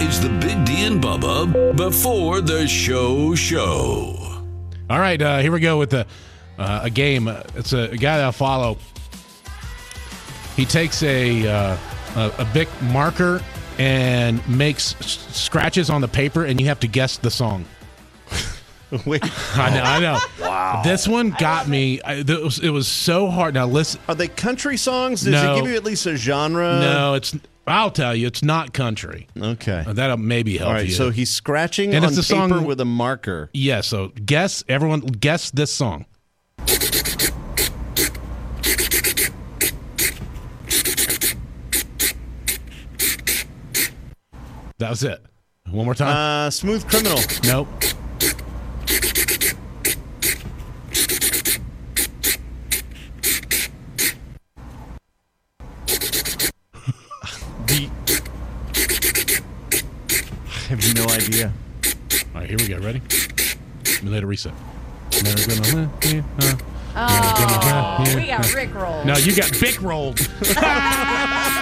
is the Big D and Bubba before the show. All right, here we go with a game. It's a guy that I follow. He takes a big marker and makes scratches on the paper, and you have to guess the song. Wait. I know. Wow. This one got me. It was so hard. Now listen. Are they country songs? Does No. it give you at least a genre? No, I'll tell you, it's not country. Okay. That'll maybe help All right, you. so he's scratching And on it's the paper song- with a marker. Yeah, so everyone guess this song. That was it. One more time. Smooth Criminal. Nope. I have no idea. All right, here we go. Ready? Let me let it reset. Oh, we got Rick rolled. No, you got Bic rolled.